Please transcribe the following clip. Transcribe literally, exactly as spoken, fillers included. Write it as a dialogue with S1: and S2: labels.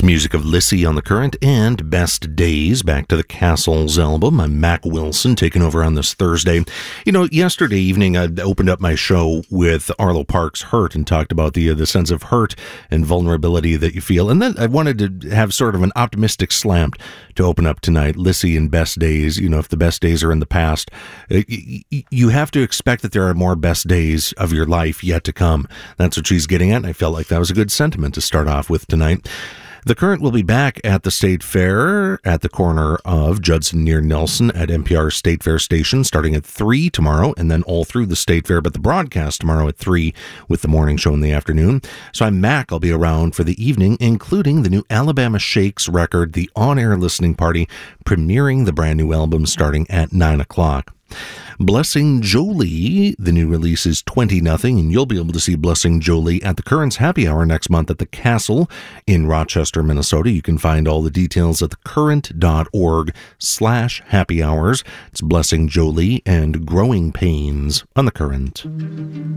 S1: Music of Lissy on the Current and Best Days, back to the Castles album. I'm Mac Wilson, taking over on this Thursday. You know, yesterday evening I opened up my show with Arlo Parks' Hurt and talked about the uh, the sense of hurt and vulnerability that you feel. And then I wanted to have sort of an optimistic slant to open up tonight. Lissy and Best Days, you know, if the best days are in the past, you have to expect that there are more best days of your life yet to come. That's what she's getting at, and I felt like that was a good sentiment to start off with tonight. The Current will be back at the State Fair at the corner of Judson near Nelson at N P R State Fair Station starting at three tomorrow and then all through the State Fair, but the broadcast tomorrow at three with the morning show in the afternoon. So I'm Mac. I'll be around for the evening, including the new Alabama Shakes record, The On-Air Listening Party, premiering the brand new album starting at nine o'clock. Blessing Jolie, the new release is twenty nothing, and you'll be able to see Blessing Jolie at the Current's Happy Hour next month at the Castle in Rochester, Minnesota. You can find all the details at thecurrent.org slash happy hours. It's Blessing Jolie and Growing Pains on the Current.